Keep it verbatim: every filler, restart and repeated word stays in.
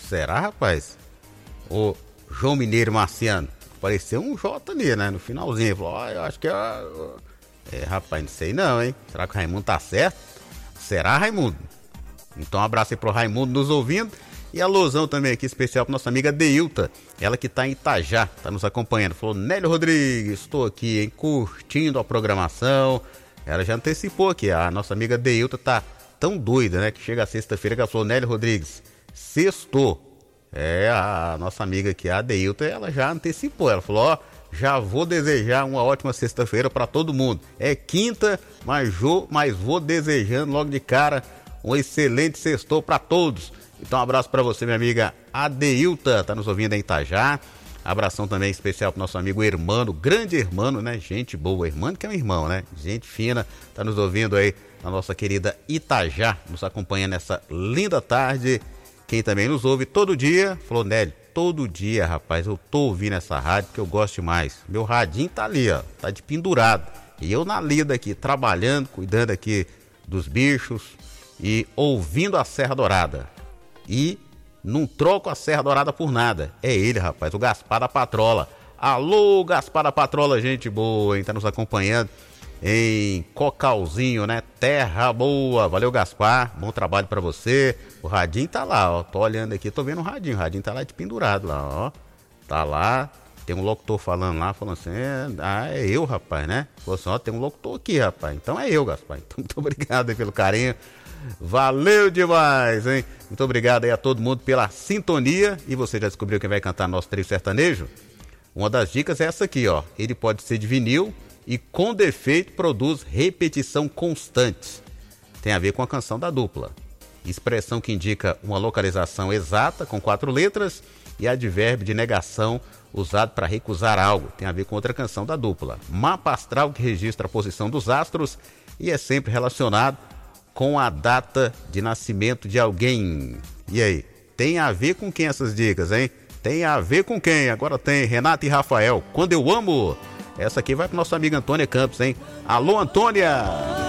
Será, rapaz? O João Mineiro Marciano. Apareceu um J ali, né? No finalzinho. Falou, ó, eu acho que é... É, rapaz, não sei não, hein? Será que o Raimundo tá certo? Será, Raimundo? Então um abraço aí pro Raimundo nos ouvindo. E a alusão também aqui especial pra nossa amiga Deilta. Ela que tá em Itajá, tá nos acompanhando. Falou, Nélio Rodrigues, estou aqui, hein? Curtindo a programação. Ela já antecipou aqui. A nossa amiga Deilta tá tão doida, né? Que chega a sexta-feira que ela falou, Nélio Rodrigues, sextou. É, a nossa amiga aqui, a Deilta, ela já antecipou. Ela falou, ó, já vou desejar uma ótima sexta-feira pra todo mundo. É quinta, mas vou, mas vou desejando logo de cara um excelente sextou pra todos. Então um abraço pra você, minha amiga Adeilta, tá nos ouvindo em Itajá. Abração também especial pro nosso amigo Hermano, grande Hermano, né? Gente boa, Hermano que é um irmão, né? Gente fina, tá nos ouvindo aí na nossa querida Itajá, nos acompanha nessa linda tarde. Quem também nos ouve todo dia, falou, Nélio, todo dia, rapaz, eu tô ouvindo essa rádio que eu gosto demais. Meu radinho tá ali, ó, tá de pendurado. E eu na lida aqui, trabalhando, cuidando aqui dos bichos e ouvindo a Serra Dourada. E não troco a Serra Dourada por nada. É ele, rapaz, o Gaspar da Patrola. Alô, Gaspar da Patrola, gente boa, hein? Tá nos acompanhando em Cocalzinho, né? Terra boa. Valeu, Gaspar. Bom trabalho pra você. O radinho tá lá, ó. Tô olhando aqui, tô vendo o radinho. O radinho tá lá de pendurado lá, ó. Tá lá. Tem um locutor falando lá, falando assim, é, ah, é eu, rapaz, né? Falou assim, ó, tem um locutor aqui, rapaz. Então é eu, Gaspar. Então, muito obrigado aí pelo carinho. Valeu demais, hein? Muito obrigado aí a todo mundo pela sintonia. E você já descobriu quem vai cantar nosso trio sertanejo? Uma das dicas é essa aqui, ó. Ele pode ser de vinil e com defeito produz repetição constante. Tem a ver com a canção da dupla. Expressão que indica uma localização exata com quatro letras e advérbio de negação usado para recusar algo. Tem a ver com outra canção da dupla. Mapa astral que registra a posição dos astros e é sempre relacionado com a data de nascimento de alguém. E aí, tem a ver com quem essas dicas, hein? Tem a ver com quem? Agora tem Renata e Rafael, Quando Eu Amo. Essa aqui vai pro nosso amigo Antônia Campos, hein? Alô, Antônia!